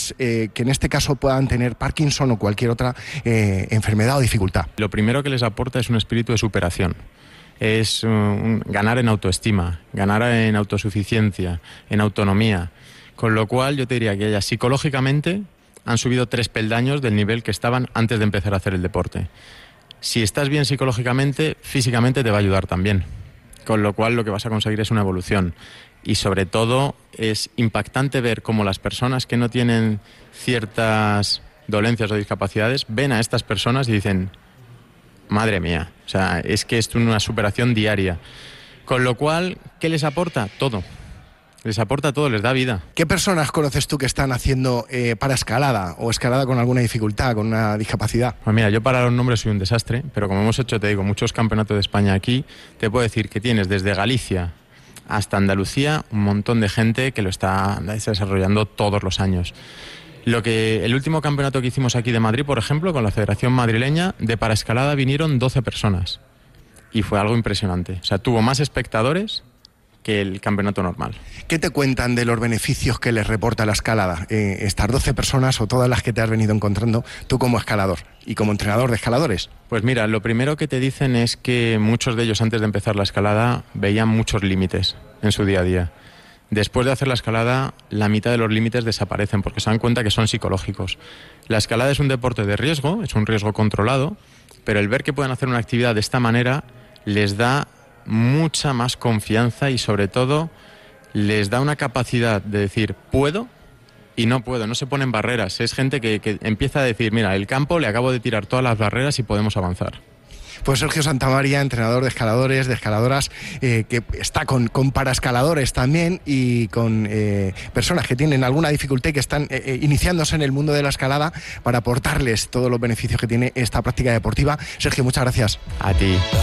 personas que en este caso puedan tener Parkinson o cualquier otra enfermedad o dificultad? Lo primero que les aporta es un espíritu de superación. Es ganar en autoestima, ganar en autosuficiencia, en autonomía. Con lo cual yo te diría que ellas psicológicamente han subido 3 peldaños del nivel que estaban antes de empezar a hacer el deporte. Si estás bien psicológicamente, físicamente te va a ayudar también. Con lo cual lo que vas a conseguir es una evolución. Y sobre todo es impactante ver cómo las personas que no tienen ciertas dolencias o discapacidades ven a estas personas y dicen, madre mía, o sea, es que es una superación diaria. Con lo cual, ¿qué les aporta? Todo. Les aporta todo, les da vida. ¿Qué personas conoces tú que están haciendo paraescalada o escalada con alguna dificultad, con una discapacidad? Pues mira, yo para los nombres soy un desastre, pero como hemos hecho, te digo, muchos campeonatos de España aquí, te puedo decir que tienes desde Galicia hasta Andalucía un montón de gente que lo está desarrollando todos los años. El último campeonato que hicimos aquí de Madrid, por ejemplo, con la Federación Madrileña, de paraescalada vinieron 12 personas. Y fue algo impresionante. O sea, tuvo más espectadores que el campeonato normal. ¿Qué te cuentan de los beneficios que les reporta la escalada? Estas 12 personas o todas las que te has venido encontrando tú como escalador y como entrenador de escaladores. Pues mira, lo primero que te dicen es que muchos de ellos antes de empezar la escalada veían muchos límites en su día a día. Después de hacer la escalada, la mitad de los límites desaparecen porque se dan cuenta que son psicológicos. La escalada es un deporte de riesgo, es un riesgo controlado, pero el ver que pueden hacer una actividad de esta manera les da mucha más confianza y sobre todo les da una capacidad de decir puedo y no puedo, no se ponen barreras. Es gente que empieza a decir, mira, el campo le acabo de tirar todas las barreras y podemos avanzar. Pues Sergio Santamaría, entrenador de escaladores, de escaladoras, que está con paraescaladores también y con personas que tienen alguna dificultad y que están iniciándose en el mundo de la escalada para aportarles todos los beneficios que tiene esta práctica deportiva. Sergio, muchas gracias. A ti.